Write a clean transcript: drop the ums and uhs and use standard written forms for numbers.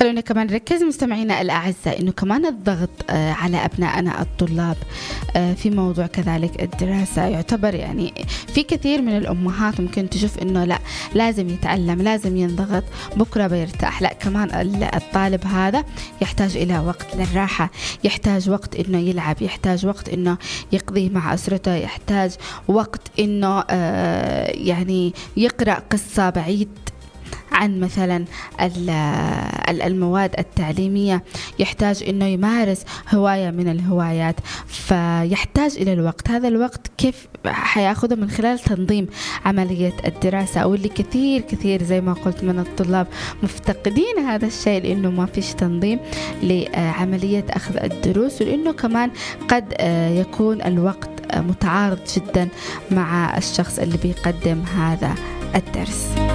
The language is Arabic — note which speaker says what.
Speaker 1: خلونا كمان نركز مستمعينا الأعزاء إنه كمان الضغط على أبنائنا الطلاب في موضوع كذلك الدراسة يعتبر يعني في كثير من الأمهات ممكن تشوف إنه لا لازم يتعلم لازم ينضغط بكرة بيرتاح. لا، كمان الطالب هذا يحتاج إلى وقت للراحة، يحتاج وقت إنه يلعب، يحتاج وقت إنه يقضيه مع أسرته، يحتاج وقت إنه يعني يقرأ قصة بعيد عن مثلا المواد التعليمية، يحتاج إنه يمارس هواية من الهوايات، فيحتاج إلى الوقت. هذا الوقت كيف حياخده؟ من خلال تنظيم عملية الدراسة، أو اللي كثير زي ما قلت من الطلاب مفتقدين هذا الشيء لأنه ما فيش تنظيم لعملية أخذ الدروس، ولأنه كمان قد يكون الوقت متعارض جدا مع الشخص اللي بيقدم هذا الدرس.